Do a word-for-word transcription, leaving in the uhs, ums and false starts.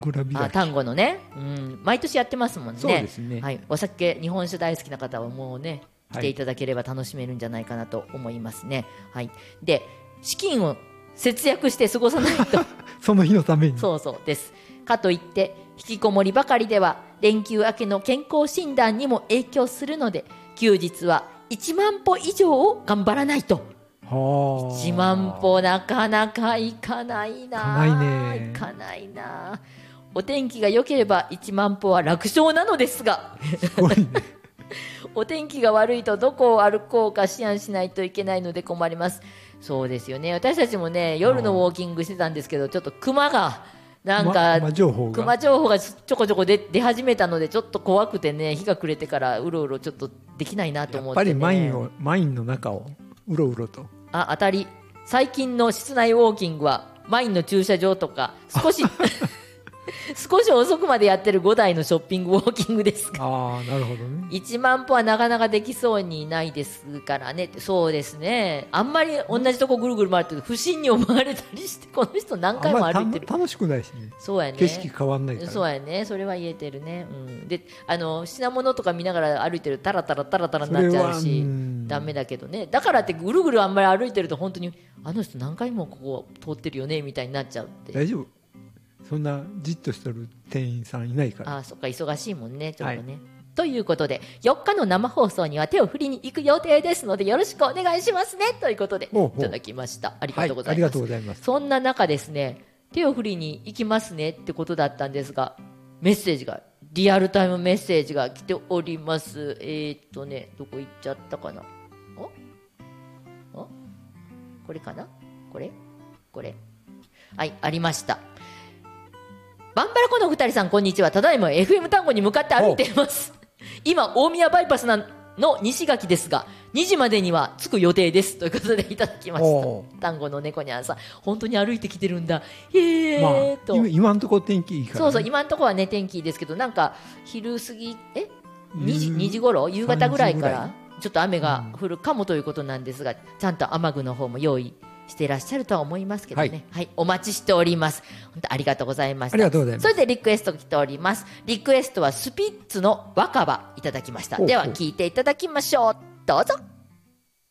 グラビあ単語のね、うん、毎年やってますもんね。 そうですね、 はい、お酒日本酒大好きな方はもうね来ていただければ楽しめるんじゃないかなと思いますね。はい、で資金を節約して過ごさないとその日のために。 そうそうです。かといって引きこもりばかりでは連休明けの健康診断にも影響するので、休日はいちまん歩以上を頑張らないと。 はあ、 いちまん歩なかなかいかないな。 いかないね。 いかないな。お天気が良ければいちまん歩は楽勝なのですがすごいねお天気が悪いとどこを歩こうか思案しないといけないので困ります。そうですよね。私たちもね夜のウォーキングしてたんですけど、ちょっと熊がなんか熊情報が熊情報がちょこちょこ出出始めたのでちょっと怖くてね、日が暮れてからうろうろちょっとできないなと思って、ね、 やっぱりマインをマインの中をうろうろと。 あ、当たり。最近の室内ウォーキングはマインの駐車場とか少し少し遅くまでやってるごだいのショッピングウォーキングですが、 ああ、なるほどね。 いちまん歩はなかなかできそうにないですからね。そうですね。あんまり同じとこぐるぐる回って不審に思われたりして、この人何回も歩いてる。 楽しくないしね。 そうやね。 景色変わんないから。 そうやね。それは言えてるね。うん。で、あの品物とか見ながら歩いてるタラタラタラタラになっちゃうし、ダメだけどね。だからってぐるぐるあんまり歩いてると本当にあの人何回もここ通ってるよねみたいになっちゃうって。 大丈夫。そんなじっとしてる店員さんいないから。 ああ、そっか、忙しいもんね、ちょっとね。はい、ということでよっかの生放送には手を振りに行く予定ですのでよろしくお願いしますねということでいただきました。ありがとうございます。はい、ありがとうございます。そんな中ですね、手を振りに行きますねってことだったんですが、メッセージがリアルタイムメッセージが来ております。えー、っとねどこ行っちゃったかな。おおこれかな、これこれはい、ありました。バンバラコのふたりさん、こんにちは。ただいま エフエム 単語に向かって歩いています。今大宮バイパスの西垣ですがにじまでには着く予定ですということでいただきました。単語の猫にゃんさん、本当に歩いてきてるんだ。へえ、まあ、と今のところ天気いいから、ね、 そうそう、今のところはね天気いいですけど、なんか昼過ぎえ 2, 時にじ頃夕方ぐらいからちょっと雨が降るかもということなんですが、ちゃんと雨具の方も用意していらっしゃるとは思いますけどね、はい、はい、お待ちしております。本当ありがとうございました。 ありがとうございます。 それでリクエスト来ております。リクエストはスピッツの若葉いただきました。では聞いていただきましょう。どうぞ。